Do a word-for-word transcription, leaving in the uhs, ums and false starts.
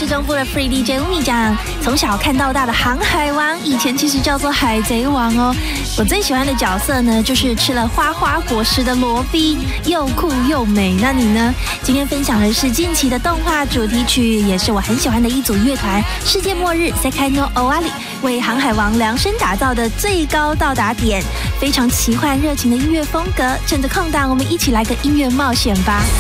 是中部的 Free D J 乌米酱，从小看到大的航海王，以前其实叫做海贼王哦。我最喜欢的角色呢，就是吃了花花果实的罗宾，又酷又美。那你呢？今天分享的是近期的动画主题曲，也是我很喜欢的一组乐团——世界末日 Sekai no Owari， 为航海王量身打造的最高到达点，非常奇幻热情的音乐风格。趁着空档，我们一起来个音乐冒险吧。